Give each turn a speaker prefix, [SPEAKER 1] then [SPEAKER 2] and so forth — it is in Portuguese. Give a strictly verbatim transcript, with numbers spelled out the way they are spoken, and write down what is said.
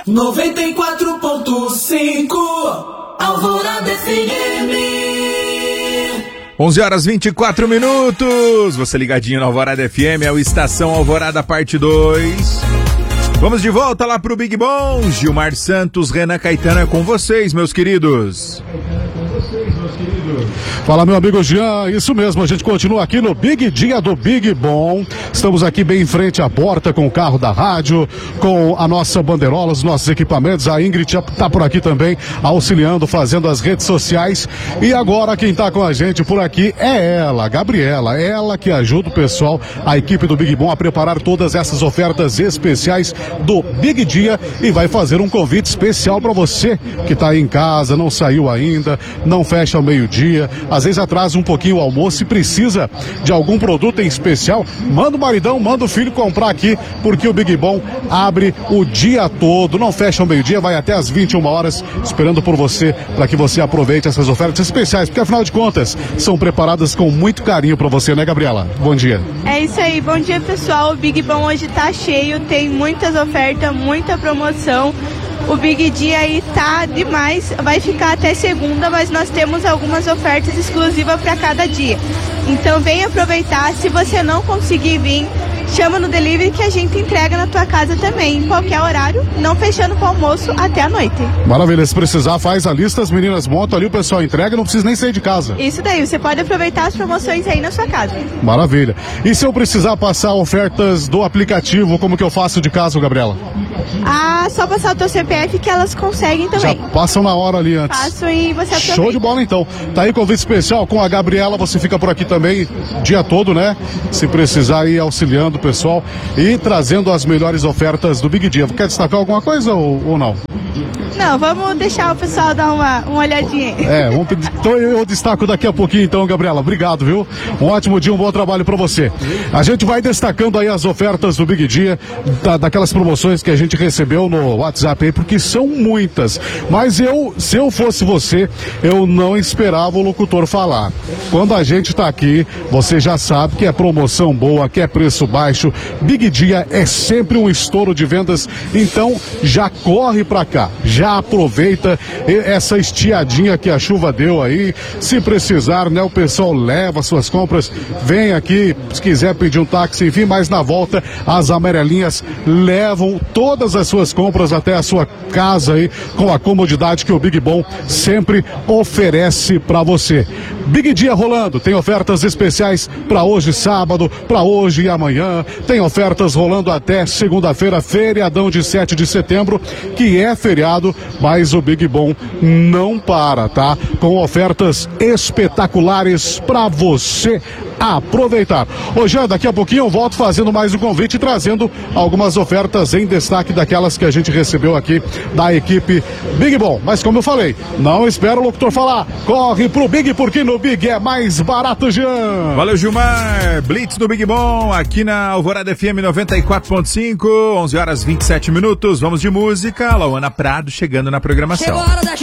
[SPEAKER 1] noventa e quatro ponto cinco Alvorada F M.
[SPEAKER 2] onze horas e vinte e quatro minutos. Você ligadinho na Alvorada F M, é o Estação Alvorada parte dois. Vamos de volta lá pro Big Bom. Gilmar Santos, Renan Caetano é com vocês, meus queridos.
[SPEAKER 3] Fala, meu amigo Jean, isso mesmo, a gente continua aqui no Big Dia do Big Bom. Estamos aqui bem em frente à porta com o carro da rádio, com a nossa bandeirola, os nossos equipamentos. A Ingrid está por aqui também, auxiliando, fazendo as redes sociais. E agora quem está com a gente por aqui é ela, Gabriela, ela que ajuda o pessoal, a equipe do Big Bom a preparar todas essas ofertas especiais do Big Dia e vai fazer um convite especial para você que está aí em casa, não saiu ainda, não fecha ao meio-dia, às vezes atrasa um pouquinho o almoço e precisa de algum produto em especial, manda o maridão, manda o filho comprar aqui, porque o Big Bom abre o dia todo, não fecha ao meio-dia, vai até às vinte e uma horas, esperando por você, para que você aproveite essas ofertas especiais, porque afinal de contas, são preparadas com muito carinho para você, né, Gabriela? Bom dia.
[SPEAKER 4] É isso aí, bom dia, pessoal. O Big Bom hoje tá cheio, tem muitas ofertas, muita promoção. O Big Dia aí tá demais, vai ficar até segunda, mas nós temos algumas ofertas exclusivas para cada dia. Então vem aproveitar, se você não conseguir vir, chama no delivery que a gente entrega na tua casa também, em qualquer horário, não fechando para o almoço até a noite.
[SPEAKER 3] Maravilha, se precisar faz a lista, as meninas montam ali, o pessoal entrega, não precisa nem sair de casa.
[SPEAKER 4] Isso daí, você pode aproveitar as promoções aí na sua casa.
[SPEAKER 3] Maravilha. E se eu precisar passar ofertas do aplicativo, como que eu faço de casa, Gabriela?
[SPEAKER 4] Ah, só passar o teu C P F que elas conseguem também.
[SPEAKER 3] Já passam na hora ali antes.
[SPEAKER 4] Passam e você aproveita.
[SPEAKER 3] Show de bola então. Tá aí convite especial com a Gabriela, você fica por aqui também dia todo, né? Se precisar ir auxiliando o pessoal e trazendo as melhores ofertas do Big Dia. Quer destacar alguma coisa ou, ou não?
[SPEAKER 4] Não, vamos deixar o pessoal dar uma, uma olhadinha.
[SPEAKER 3] É, vamos, então eu destaco daqui a pouquinho então, Gabriela. Obrigado, viu? Um ótimo dia, um bom trabalho pra você. A gente vai destacando aí as ofertas do Big Dia, da, daquelas promoções que a gente recebeu no WhatsApp aí, porque são muitas. Mas eu, se eu fosse você, eu não esperava o locutor falar. Quando a gente tá aqui, você já sabe que é promoção boa, que é preço baixo. Big Dia é sempre um estouro de vendas, então já corre pra cá. Já aproveita essa estiadinha que a chuva deu aí. Se precisar, né, o pessoal leva suas compras, vem aqui, se quiser pedir um táxi, enfim, mas na volta as amarelinhas levam todas as suas compras até a sua casa aí, com a comodidade que o Big Bom sempre oferece para você. Big Dia rolando, tem ofertas especiais para hoje sábado, para hoje e amanhã, tem ofertas rolando até segunda-feira, feriadão de sete de setembro, que é feriado, mas o Big Bom não para, tá? Com ofertas espetaculares para você aproveitar. Ô Jean, daqui a pouquinho eu volto fazendo mais um convite e trazendo algumas ofertas em destaque daquelas que a gente recebeu aqui da equipe Big Bom. Mas como eu falei, não espera o locutor falar, corre pro Big, porque no Big é mais barato, Jean.
[SPEAKER 2] Valeu, Gilmar. Blitz do Big Bom aqui na Alvorada F M noventa e quatro ponto cinco, onze horas e vinte e sete minutos. Vamos de música. Lauana Prado chegando na programação.